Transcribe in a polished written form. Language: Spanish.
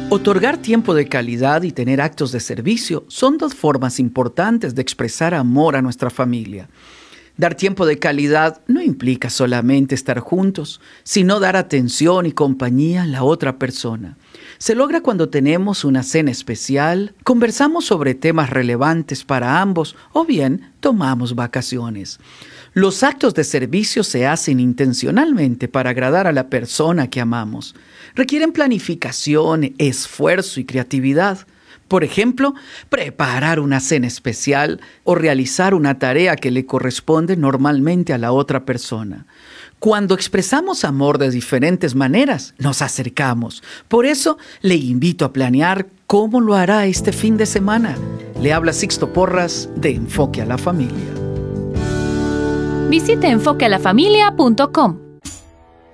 Otorgar tiempo de calidad y tener actos de servicio son dos formas importantes de expresar amor a nuestra familia. Dar tiempo de calidad no implica solamente estar juntos, sino dar atención y compañía a la otra persona. Se logra cuando tenemos una cena especial, conversamos sobre temas relevantes para ambos o bien tomamos vacaciones. Los actos de servicio se hacen intencionalmente para agradar a la persona que amamos. Requieren planificación, esfuerzo y creatividad. Por ejemplo, preparar una cena especial o realizar una tarea que le corresponde normalmente a la otra persona. Cuando expresamos amor de diferentes maneras, nos acercamos. Por eso, le invito a planear cómo lo hará este fin de semana. Le habla Sixto Porras de Enfoque a la Familia. Visite enfoquealafamilia.com.